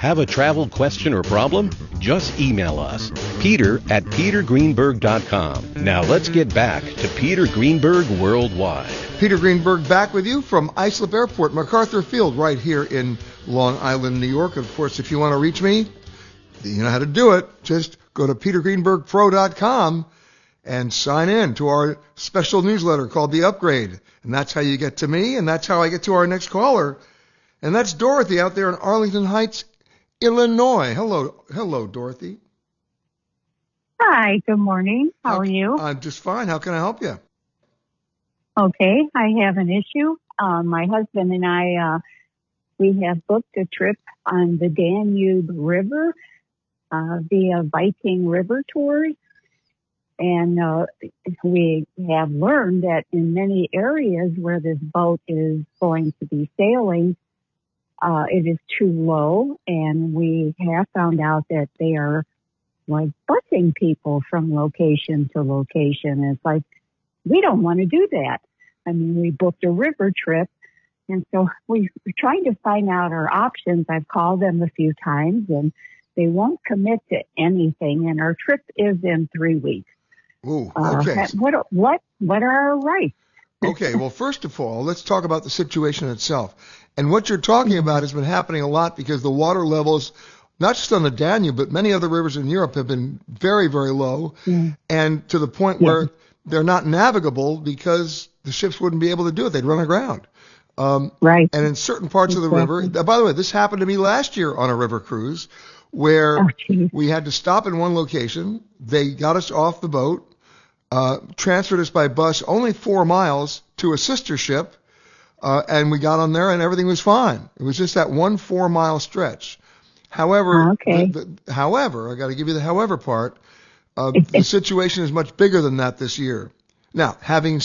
Have a travel question or problem? Just email us, peter@petergreenberg.com. Now let's get back to Peter Greenberg Worldwide. Peter Greenberg back with you from Islip Airport, MacArthur Field, right here in Long Island, New York. Of course, if you want to reach me, you know how to do it. Just go to petergreenbergpro.com and sign in to our special newsletter called The Upgrade. And that's how you get to me, and that's how I get to our next caller. And that's Dorothy out there in Arlington Heights, Illinois. Hello, Dorothy. Hi, good morning. How are you? I'm just fine. How can I help you? Okay, I have an issue. My husband and I, we have booked a trip on the Danube River via Viking River Tours. And we have learned that in many areas where this boat is going to be sailing, it is too low. And we have found out that they are like busing people from location to location. It's like, we don't want to do that. I mean, we booked a river trip, and so we're trying to find out our options. I've called them a few times, and they won't commit to anything, and our trip is in 3 weeks. Ooh, okay. What are our rights? Okay, well, first of all, let's talk about the situation itself. And what you're talking about has been happening a lot because the water levels, not just on the Danube, but many other rivers in Europe have been very, very low, and to the point where they're not navigable because the ships wouldn't be able to do it. They'd run aground. Right. And in certain parts of the river, by the way, this happened to me last year on a river cruise where we had to stop in one location. They got us off the boat, transferred us by bus only 4 miles to a sister ship, and we got on there and everything was fine. It was just that 1 4-mile stretch. However, however, I got to give you the however part. The situation is much bigger than that this year. Now, having